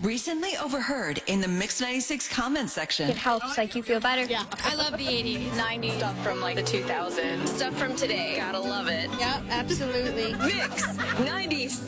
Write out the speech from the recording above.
Recently overheard in the Mix 96 comment section. It helps, like, you feel better. Yeah, I love the 80s, 90s. Stuff from like the 2000s. Stuff from today. Gotta love it. Yeah, absolutely. Mix 96.